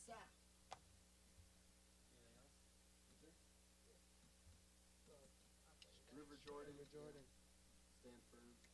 south. Anything else? Well, I think River Jordan. River Jordan. Stand firm.